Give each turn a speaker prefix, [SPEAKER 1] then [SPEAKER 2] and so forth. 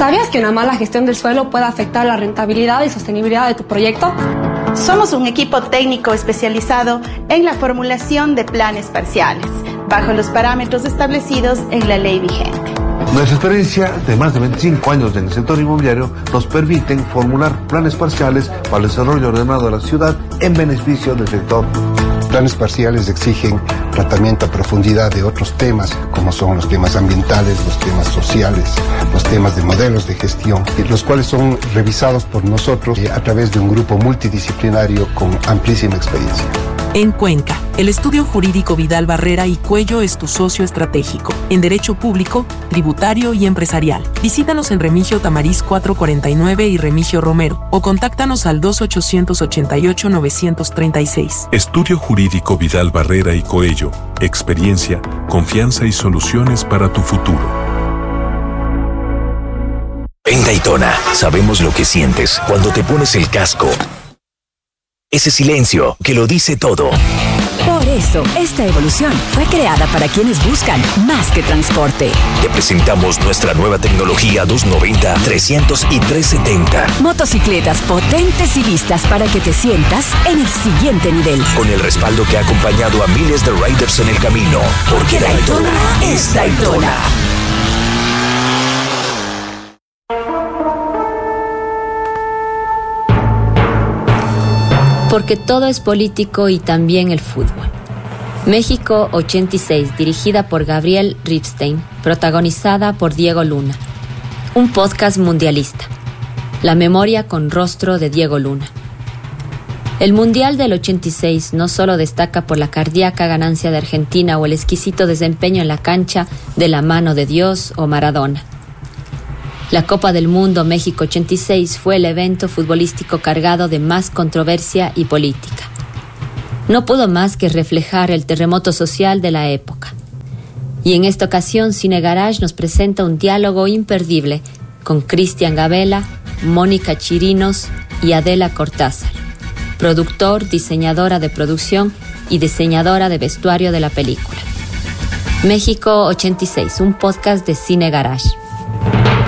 [SPEAKER 1] ¿Sabías que una mala gestión del suelo puede afectar la rentabilidad y sostenibilidad de tu proyecto?
[SPEAKER 2] Somos un equipo técnico especializado en la formulación de planes parciales, bajo los parámetros establecidos en la ley vigente.
[SPEAKER 3] Nuestra experiencia de más de 25 años en el sector inmobiliario nos permite formular planes parciales para el desarrollo ordenado de la ciudad en beneficio del sector.
[SPEAKER 4] Planes parciales exigen tratamiento a profundidad de otros temas, como son los temas ambientales, los temas sociales, los temas de modelos de gestión, los cuales son revisados por nosotros a través de un grupo multidisciplinario con amplísima experiencia.
[SPEAKER 5] En Cuenca, el estudio jurídico Vidal Barrera y Cuello es tu socio estratégico en derecho público, tributario y empresarial. Visítanos en Remigio Tamariz 449 y Remigio Romero o contáctanos al 2888-936.
[SPEAKER 6] Estudio jurídico Vidal Barrera y Coello. Experiencia, confianza y soluciones para tu futuro.
[SPEAKER 7] En Daytona, sabemos lo que sientes cuando te pones el casco. Ese silencio que lo dice todo.
[SPEAKER 8] Por eso, esta evolución fue creada para quienes buscan más que transporte.
[SPEAKER 7] Te presentamos nuestra nueva tecnología 290, 300 y 370.
[SPEAKER 8] Motocicletas potentes y listas para que te sientas en el siguiente nivel.
[SPEAKER 7] Con el respaldo que ha acompañado a miles de riders en el camino. Porque Daytona es Daytona.
[SPEAKER 9] Porque todo es político y también el fútbol. México 86, dirigida por Gabriel Ripstein, protagonizada por Diego Luna. Un podcast mundialista. La memoria con rostro de Diego Luna. El Mundial del 86 no solo destaca por la cardíaca ganancia de Argentina o el exquisito desempeño en la cancha de la mano de Dios o Maradona. La Copa del Mundo México 86 fue el evento futbolístico cargado de más controversia y política. No pudo más que reflejar el terremoto social de la época. Y en esta ocasión Cine Garage nos presenta un diálogo imperdible con Cristian Gabela, Mónica Chirinos y Adela Cortázar, productor, diseñadora de producción y diseñadora de vestuario de la película. México 86, un podcast de Cine Garage.